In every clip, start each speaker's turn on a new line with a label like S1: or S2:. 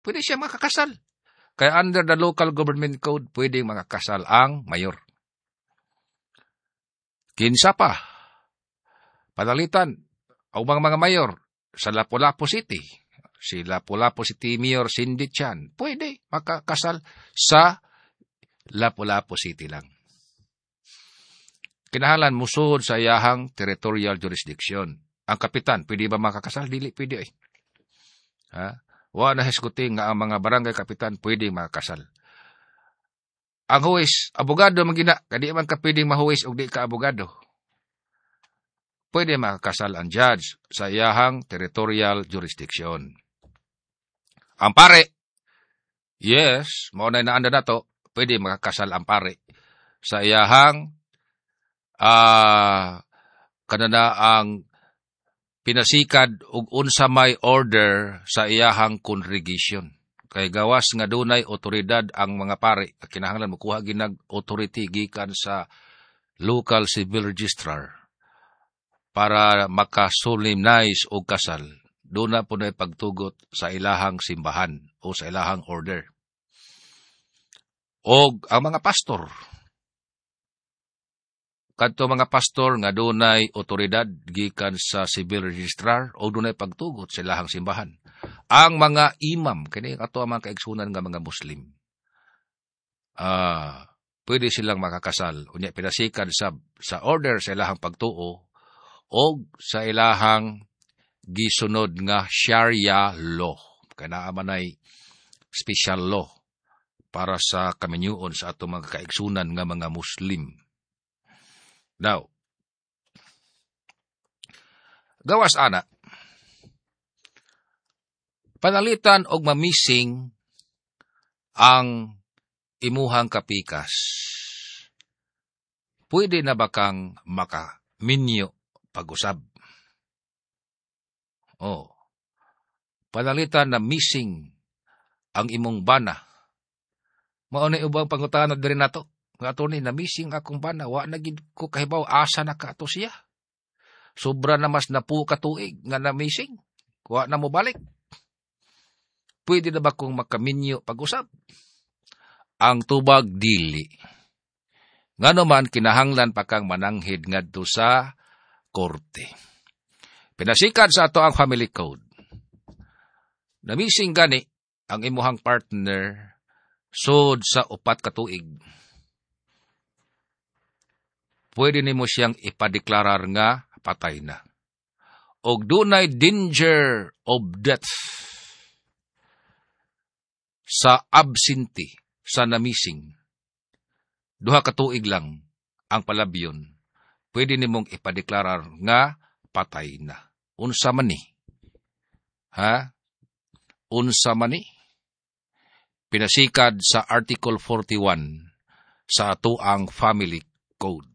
S1: pwede siya makakasal. Kaya under the local government code, pwede makakasal ang mayor. Kinsa pa, padalitan, ang mga mayor sa Lapu-Lapu City, si Lapu-Lapu City Mayor Cindy Chan, pwede makakasal sa Lapu-Lapu City lang. Kinahanglan musod sa iyahang territorial jurisdiction. Ang kapitan, pwede ba makakasal? Dili, pwede eh. Wa na hisguting nga ang mga barangay kapitan pwede makakasal. Ang huwis, abogado magina, kadi man ka pwedeng mahuwis og di ka abogado. Pwede makakasal ang judge sa iyahang territorial jurisdiction. Ang pare, yes, mao na naanda nato, pwede makakasal ang pare sa iyahang kanana ang pinasikad og unsa may order sa iyahang congregation. Kay gawas nga dunay otoridad ang mga pare, kinahanglan mokuha ginag authority gikan sa local civil registrar para makasolemnize og kasal. Doon na po na pagtugot sa ilahang simbahan o sa ilahang order. Og ang mga pastor, kadto mga pastor nga dunay otoridad gikan sa civil registrar o dunay pagtugot sa ilahang simbahan. Ang mga imam, kini ato ang mga kaigsunan nga mga Muslim, pwede silang makakasal. Unya pinasikan sa order sa ilahang pagtuo o sa ilahang gisunod nga Sharia law. Kaya naamanay special law para sa kaminyuon sa ato mga kaigsunan nga mga Muslim. Now, gawas ana, panalitan og mamising ang imuhang kapikas. Pwede na ba kang makaminyo pag-usab? Panalitan na missing ang imong bana. Mao na ubang pangutana diri nato. Nga to ni, na missing akong bana, wa na gid ko kahibaw asa na ka to siya. Sobra na mas napu katuig nga na missing. Wa na mo balik. Pwede na ba kong makaminyo pag-usab? Ang tubag dili. Nga naman kinahanglan pa kang mananghid ngadto sa korte. Pinasikan sa ato ang family code. Na missing gani ang imuhang partner sud sa 4 ka tuig. Pwede nimo siyang ipadeklarar nga patay na. Og dunay danger of death sa absentee sa namising. 2 ka tuig lang ang palabyon. Pwede nimong ipadeklarar nga patay na. Unsa man ni? Unsa man ni? Pinasikad sa Article 41 sa ato ang family code.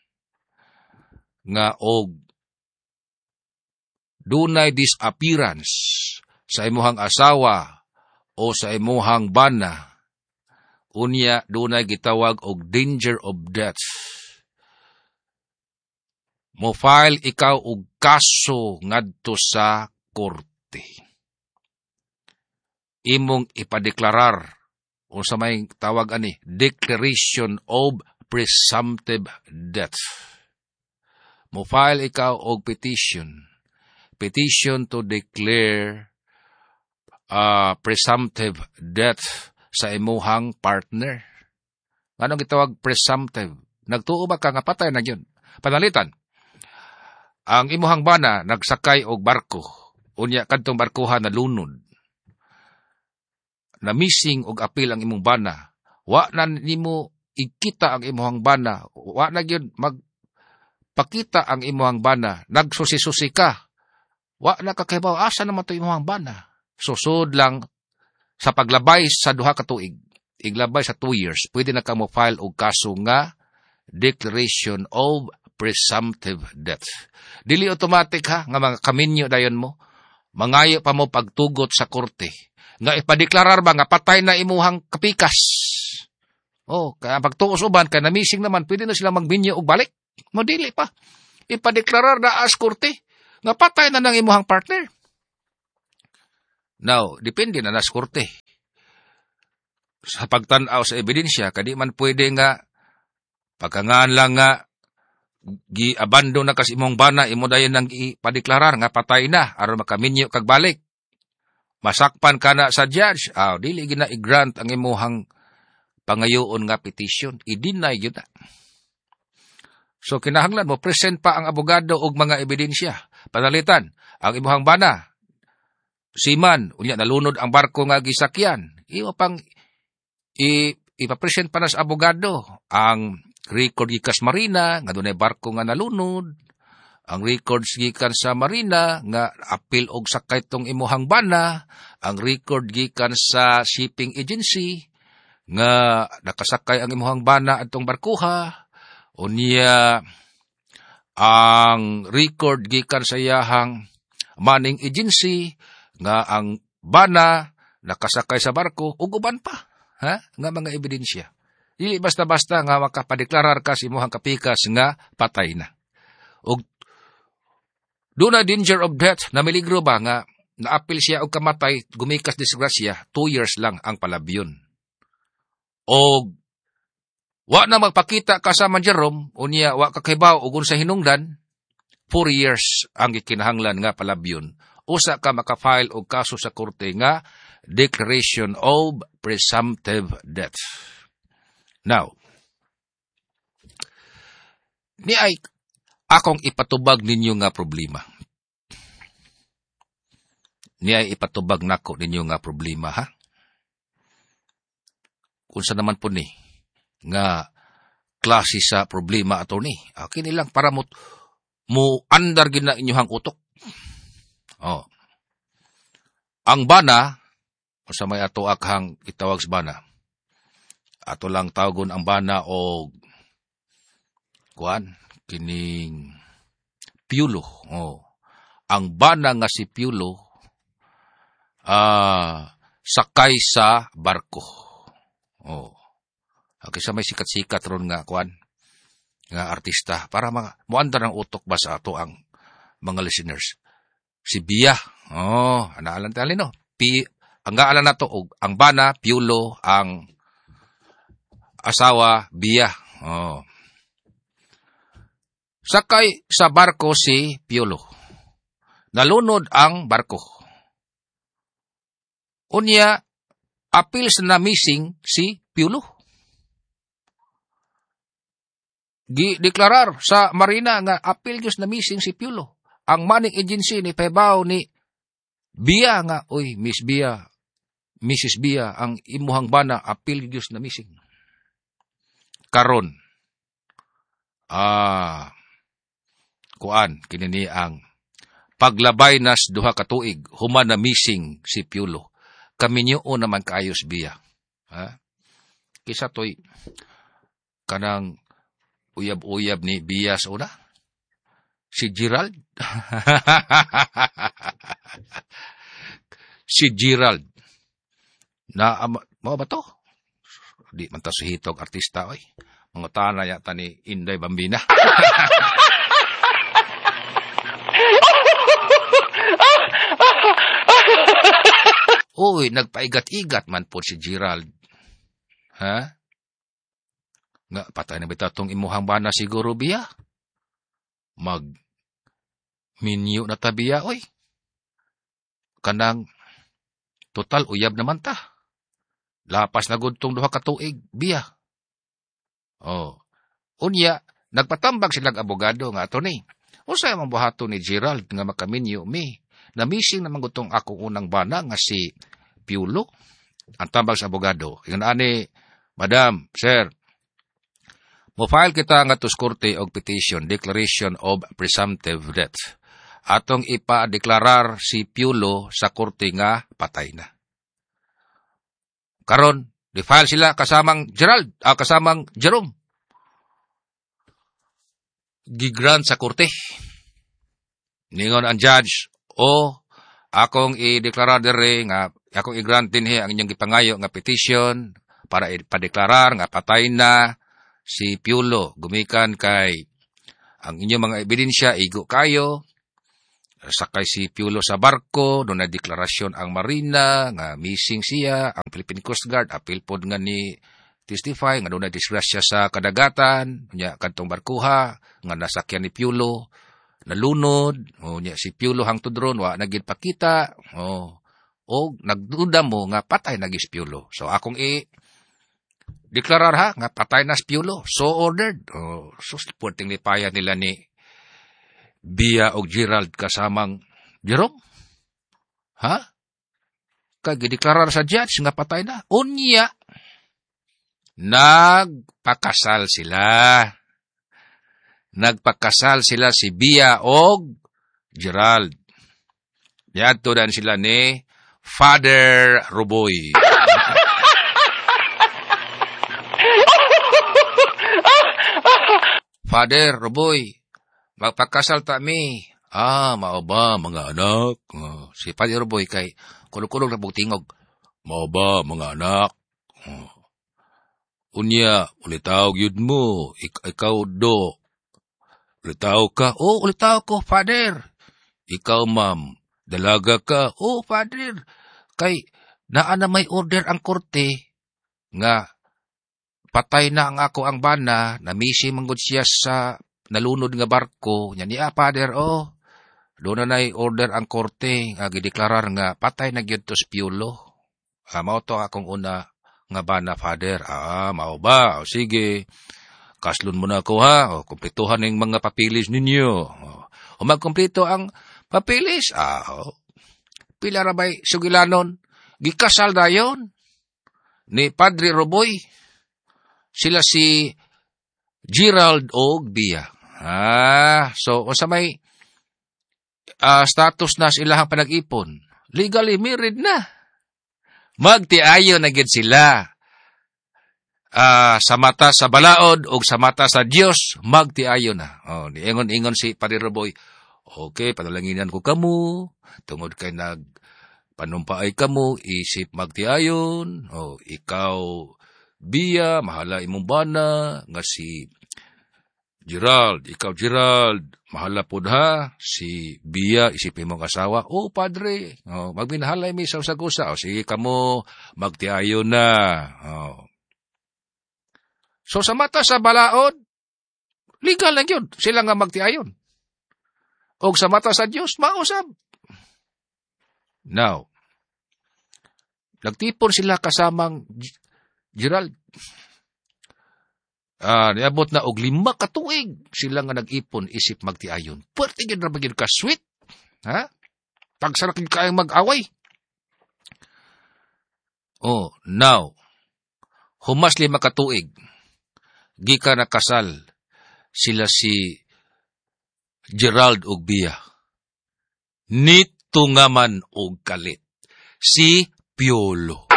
S1: Nga og dunay disappearance sa imuhang asawa o sa imuhang bana, unya dunay gitawag og danger of death. Mo file ikaw og kaso ngadto sa korte. Imong ipadeklarar o sa may tawag ani, declaration of presumptive death. Mo file ikaw og petition to declare presumptive death sa imuhang partner. Anong gitawag presumptive? Nagtuo ba ka nga patay na yun? Panalitan, ang imuhang bana nagsakay og barko, unya kadtong barkuhan na lunod, na missing og apil ang imong bana, wa na nimo ikita ang imuhang bana, wa na gyud magpakita ang imuhang bana, nagsusi-susi ka, wa na kakahibaw asa naman to imuhang bana. Susod lang sa paglabay sa 2 ka tuig, iglabay sa 2 years, pwede na ka mo file og kaso nga declaration of presumptive death. Dili automatic nga mga kaminyo dayon mo, mangayo pa mo pagtugot sa korte nga ipadeklarar ba nga patay na imuhang kapikas. Kaya pagtuos uban kay namising naman, pwede na sila magbinyo og balik. Madili pa. Ipadeklarar na as korte nga patay na ng imuhang partner. Now, depende na sa korte. Sa pagtanaw sa ebidensya, kadi man pwede nga, pagkangaan lang nga, gi-abandon na kasi imong bana, imo dayon nang ipadeklarar nga patay na, aron makaminyo kag balik. Masakpan ka na sa judge, dili gina i-grant ang imuhang pangayoon nga petition. I-deny yun na. So, kinahanglan mo, present pa ang abogado og mga ebidensya. Panalitan, ang imuhang bana, siman, unya nalunod ang barko nga gisakyan. Imo pang ipapresent pa na sa abogado ang record gikas marina nga dunay barko nga nalunod, ang records gikan sa marina nga apil og sakay tong imuhang bana, ang record gikan sa shipping agency nga nakasakay ang imuhang bana adtong barkuha, unya ang record gikan sa iyahang manning agency nga ang bana nakasakay sa barko ug uban pa nga mga ebidensya. Dili basta-basta nga makapadeklarar ka sa imong kapikas nga patay na. Ug doon na danger of death na miligro ba nga naapil siya og kamatay gumikas disgrasya 2 years lang ang palabyon. Og wa na magpakita ka sa Jerome unya wa ka kahibaw ug unsa hinungdan 4 years ang gikinahanglan nga palabyon. Usa ka maka-file og kaso sa korte nga declaration of presumptive death. Now, ni ay akong ipatubag ninyo nga problema. Ni ay ipatubag nako ninyo nga problema, ha? Unsa naman po ni nga klase sa problema ato ni. Kini lang para mo andar gina inyohang utok. Ang bana, sa may ato akhang itawag sa bana, ato lang tawagon ang bana o kining Piulo. Ang bana nga si Piulo sakay sa barko. Kaysa may sikat-sikat ron nga nga artista para muandar ang utok ba sa ato ang mga listeners. Si Bia. Anaalan tali no. Ang gaalan na to, ang bana, Piulo, ang asawa, Bia. Sakay sa barko si Piulo. Nalunod ang barko. Unya, apil sa na-missing si Piulo. Deklarar sa marina nga apil gyud na missing si Piulo. Ang manning agency ni Pebaw ni Bia nga, Miss Bia, Mrs. Bia, ang imuhang bana, apil Diyos na missing. Karon, kinini ang paglabay nas duha ka tuig, human na missing si Piulo. Kami niyo naman kaayos Bia. Kisa to'y kanang uyab-uyab ni Bia sa una. Si Gerald. Si Gerald. Mga ba to? Di man ta suhitog artista, Mga tana yata ni Inday Bambina. Nagpaigat-igat man po si Gerald. Nga, patay na bita tong imuhang bana siguro, Bia? Minyo na tabiya, Kanang, total, uyab naman ta. Lapas na gudtong duha ka tuig, Bia. Unya, nagpatambag silang abogado nga ato ni. Usay mang buhato ni Gerald nga makaminyo mi. Na-missing naman gudtong akong unang bana nga si Piulo. Ang tambag sa abogado. Yung ani, Madam, Sir, mo-file kita nga tus korte og petition, declaration of presumptive death. Atong ipa-deklarar si Piulo sa korte nga patay na. Karon, di-file sila kasamang Gerald, kasamang Jerome. Gigrant sa korte. Ningon ang judge, akong i-deklarar dere nga, akong i-grant din ang inyong gipangayo nga petition para ipadeklarar nga patay na si Piulo. Gumikan kay ang inyong mga ebidensya, igo kayo, sakay si Piolo sa barko, doon na deklarasyon ang Marina, nga missing siya, ang Philippine Coast Guard, apil pod nga ni testify, nga doon na disgrasya sa kadagatan, nya kantong barkuha, nga nasakyan ni Piolo, nalunod, nya si Piolo hangtod ron, wa nagid pakita, o nagduda mo nga patay nagis Piolo. So akong deklarar ha, nga patay na si Piolo, so ordered. So supporting lipaya nila ni Bia og Gerald kasamang Jerome? Ha? Deklarar sa judge nga patay na. Unya, nagpakasal sila. Nagpakasal sila si Bia og Gerald. Yadto dan sila ni Father Ruboy. Father Ruboy, magpakasal ta mi. Mao ba mga anak? Si Father Ruboy kay kulog-kulog na tingog. Mao ba mga anak? Unya, ulitaw gyud mo. Ikaw do. Ulitaw ka? Ulitaw ko, Father. Ikaw, ma'am. Dalaga ka? Father. Kay naa na may order ang korte nga patay na ang ako ang bana, namisi manggod siya sa nalunod nga barko, nya niya, Father, doon na order ang korte, nga gideklarar nga patay na gyud to si Piolo. Mao to akong una nga bana, Father. Mao ba? Sige, kaslon mo na ako ha, kumpletuhan ng mga papilis ninyo. Magkumpleto ang papilis, pila rabay sugilanon, gikasal dayon ni Padre Ruboy. Sila si Gerald o Bia. So, sa may status na silang panag-ipon, legally married na. Magtiayo na gid sila. Sa mata sa balaod o sa mata sa Dios, magtiayo na. Ingon-ingon si Padre Ruboy, okay, panalanginan ko kamo, tungod kay panumpaay kamo, isip magtiayon, ikaw, Bia, mahala imong bana, nga si Gerald, ikaw Gerald, mahala pod ha, si Bia, isipin mong asawa, Padre, magminahalay mi sa usagusa, sige kamo, magtiayo na. So sa mata sa balaod, legal lang yun, sila nga magtiayon. O sa mata sa Diyos, mausap. Now, nagtipon sila kasamang Gerald. Niabot na og 5 ka tuig sila nga nag-ipon isip magtiayon. Pwerte gyud ra bagid ka sweet. Ha? Pagsara kid kaayong mag-away. Now, humas 5 ka tuig gikan nakasal sila si Gerald ug Bia. Nito nga man og kalit si Piolo.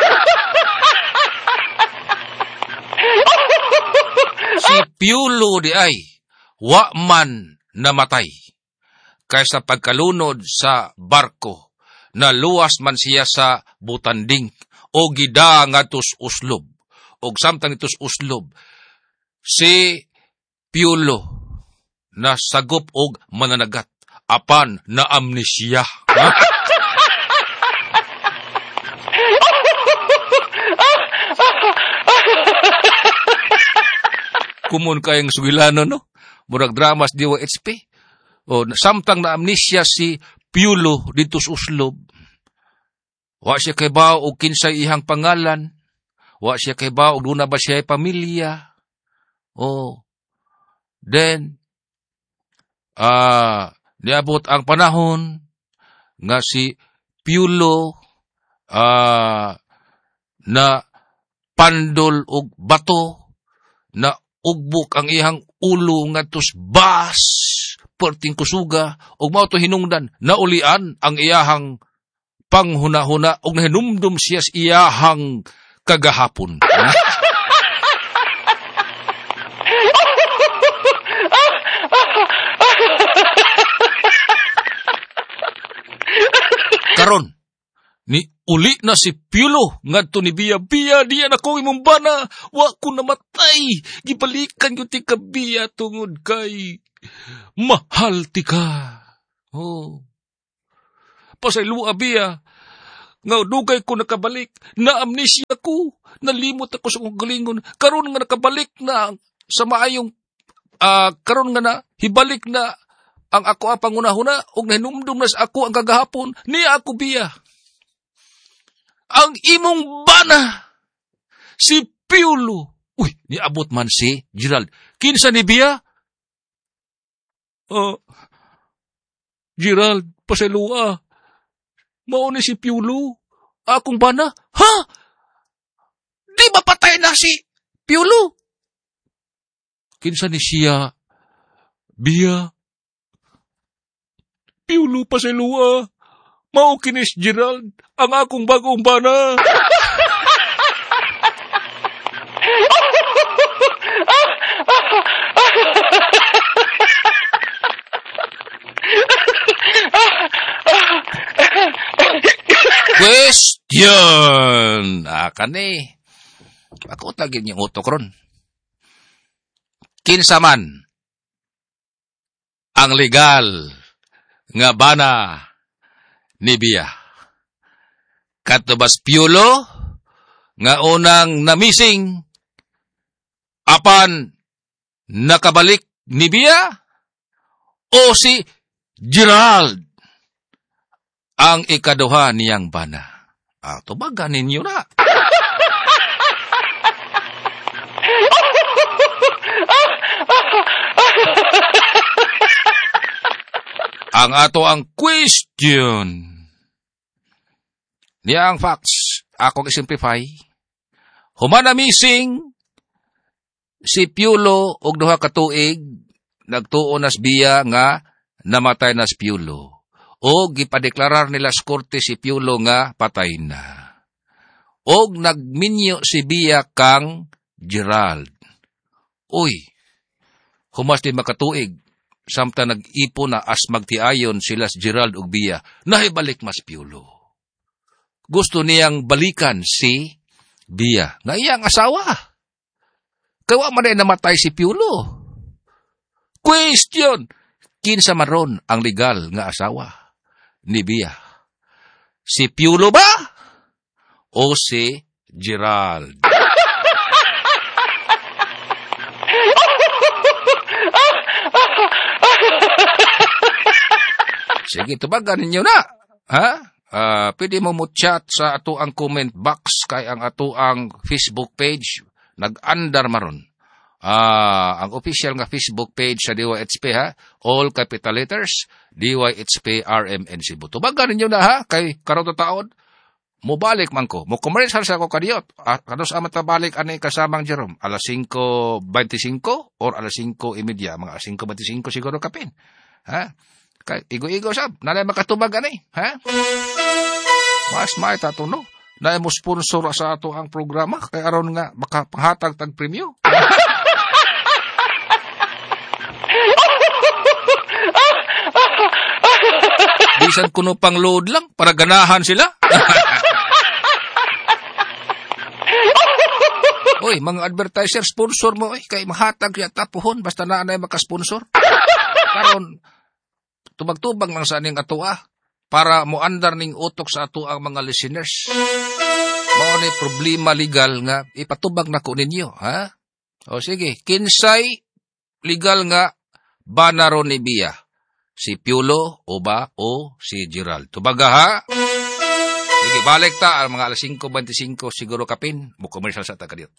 S1: Si Piolo di ay, wa man namatay. Kaysa pagkalunod sa barko, naluwas man siya sa butanding, o gida nga tus uslob. O samtang itus uslob, si Piolo na sagop og mananagat, apan na amnesia. Kumun kayang sugilano, no? Murag dramas diwa HP. Samtang na amnesia si Piolo dito sa uslob. Wa siya kay bao og kinsay ihang pangalan. Wa siya kay bao og duna ba siya pamilya. Then, niabot ang panahon nga si Piolo na pandol og bato na ugbok ang ihang ulo nga tus bas perting kusuga og mao to hinungdan naulian ang iyahang panghuna-huna og nahinumdum siya sa iyahang kagahapon. Karon ni uli na si Piolo ngadto ni Bia, diya na ko imong bana, wa ko namatay, gibalikan ko ti ka Bia tungod kay mahal ti ka. pasaylo biya. Nga dugay ko nakabalik, na amnesia ko, nalimot ako sa kong galingon, karon nga nakabalik na sa maayong, karon nga na, hibalik na, ang ako ang pangunahuna, og nahinumdum na sa ako ang kagahapon, niya ako biya. Ang imong bana, si Piolo. Uy, niabot man si Gerald. Kinsa ni biya? Gerald, pasalua. Mauna si Piolo. Akong bana? Ha? Di ba patay na si Piolo? Kinsa ni siya? Biya. Piolo, pasalua. Mao kinis Gerald. Ang akong bagong bana. Question! Kani. Ako tagin yung utok ron. Kinsa man ang legal nga bana ni biya. Katubas Piolo nga unang namising apan nakabalik ni biya o si Gerald ang ikaduha niyang bana. Tubagan ninyo na. Ang ato ang question. Niyang facts. Ako isimplify. Humana missing si Piolo og duha ka tuig nagtuo nas biya nga namatay nas Piolo. O gipadeklarar nila sa korte si Piolo nga patay na. O nagminyo si biya kang Gerald. Uy, humas din makatuig. Samtang nag-ipo na as magtiayon sila si Gerald ug biya. Nahibalik mas Piolo. Gusto niyang balikan si biya. Nga iyang asawa. Kawa man ay namatay si Piolo. Question. Kinsa maron ang legal nga asawa ni biya? Si Piolo ba? O si Gerald? Sige, tubagan ninyo na. Ha? Pwede mo chat sa ato ang comment box kay ang ato ang Facebook page. Nag-andar maron. Ang official nga Facebook page sa DYHP ha. All capital letters. DYHP RMN Cebu. Tubagan ninyo na ha. Kay karong taon. Mubalik man ko. Mo-commercial sa ako kadiyot. Kanos amat balik anay kasamang Jerome. Alas 5:25 or alas 5:30. Mga 5:25 siguro kapin. Ha? Kay igo-igo sab, nanay makatubag ani, ha? Mas may tatuno. Nay mo sponsor sa ato ang programa kay aron nga makapanghatag tag premyo. Bisan kuno pang load lang para ganahan sila. Oy, mga advertiser sponsor mo kay mahatag ya tapuhon basta na anay makasponsor. Karon tubag-tubag lang sa aning atua para moandar ning utok sa ato ang mga listeners. Mao ni problema legal nga ipatubag nako ninyo, ha? O sige, kinsay legal nga banaro ni biya? Si Piolo o ba o si Gerald? Tubaga ha? Sige, balik ta ang mga alas 5:25 siguro kapin. Mo commercial sa ta kadiyot.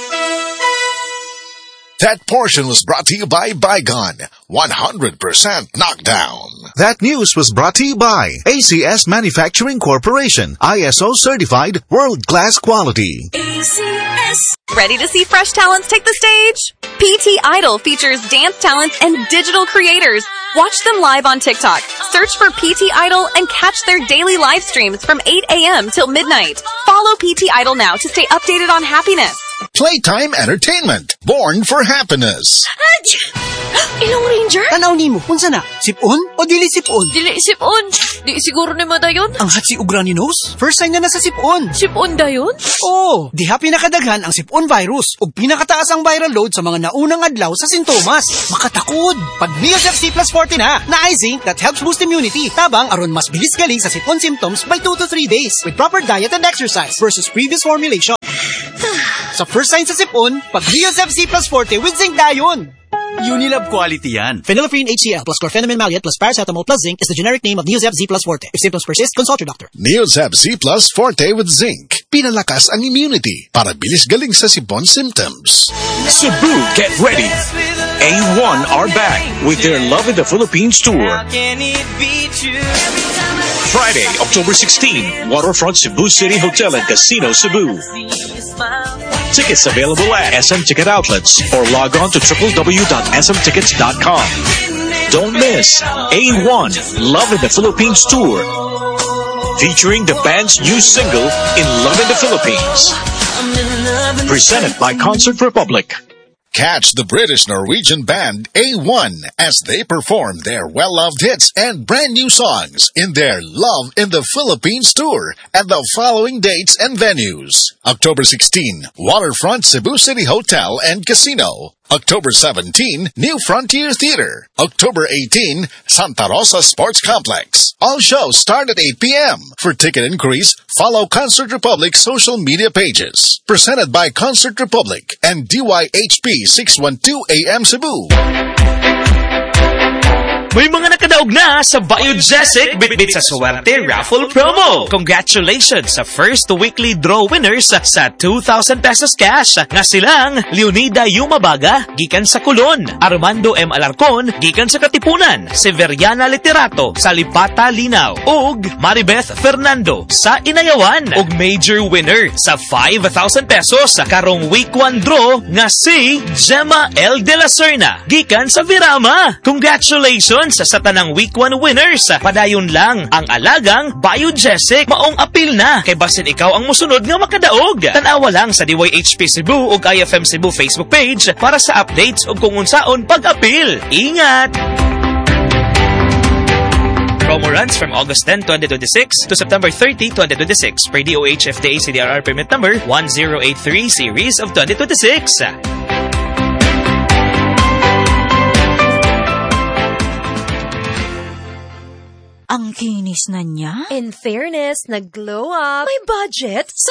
S2: That portion was brought to you by Bygone, 100% knockdown.
S3: That news was brought to you by ACS Manufacturing Corporation, ISO certified world-class quality.
S4: ACS. Ready to see fresh talents take the stage? PT Idol features dance talents and digital creators. Watch them live on TikTok. Search for PT Idol and catch their daily live streams from 8 a.m. till midnight. Follow PT Idol now to stay updated on happiness.
S2: Playtime entertainment, born for happiness.
S5: Ilong Ranger?
S6: Tanaw nimo, unsa na? Sipon o dili sipon?
S5: Dili sipon. Di siguro ni madayon.
S6: Ang hatsi ug runny nose? First sign na sa sipon.
S5: Sipon dayon?
S6: Oo, diha pinakadaghan ang sipon virus ug pinakataas ang viral load sa mga naunang adlaw sa sintomas. Makatakod. Pag Neosep C plus 40 na zinc that helps boost immunity. Tabang aron mas bilis galing sa sipon symptoms by 2 to 3 days with proper diet and exercise versus previous formulation. Sa first sign sa sipon, pag Neosep C plus 40 with zinc dayon.
S7: Unilab quality yan.
S6: Phenylephrine HCl plus chlorpheniramine maleate plus paracetamol plus zinc is the generic name of Neosep Z plus Forte. If symptoms persist, consult your doctor.
S2: Neosep Z plus Forte with zinc. Pinalakas ang immunity para bilis galing sa sipon symptoms.
S7: Cebu, get ready. A1 are back with their Love in the Philippines tour. Friday, October 16, Waterfront Cebu City Hotel and Casino, Cebu. Tickets available at SM Ticket Outlets or log on to www.smtickets.com. Don't miss A1 Love in the Philippines Tour, featuring the band's new single, In Love in the Philippines. Presented by Concert Republic.
S2: Catch the British-Norwegian band A1 as they perform their well-loved hits and brand new songs in their Love in the Philippines tour at the following dates and venues. October 16, Waterfront Cebu City Hotel and Casino. October 17, New Frontier Theater. October 18, Santa Rosa Sports Complex. All shows start at 8 p.m. For ticket inquiries, follow Concert Republic's social media pages. Presented by Concert Republic and DYHP 612 AM Cebu.
S8: May mga nakadaog na sa Biogesic Bitbit sa Suwerte Raffle Promo. Congratulations sa first weekly draw winners sa 2,000 pesos cash. Nga silang Leonida Yumabaga, gikan sa Colon, Armando M. Alarcon, gikan sa Katipunan, Severiana Literato, sa Lipata Linaw, ug Maribeth Fernando sa Inayawan, ug major winner sa 5,000 pesos karong week 1 draw nga si Gemma L. De La Serna, gikan sa Virama. Congratulations sa tanang week 1 winners. Padayon lang ang alagang Biogesic. Maong apil na kay basin ikaw ang musunod nga makadaog. Tanawa lang sa DYHP Cebu ug IFM Cebu Facebook page para sa updates ug kung unsaon pag-apil. Ingat! Promo runs from August 10, 2026 to September 30, 2026 per DOH FDA CDRR permit number 1083 series of 2026.
S5: Ang kinis na niya.
S9: In fairness, nag-glow up.
S5: May budget.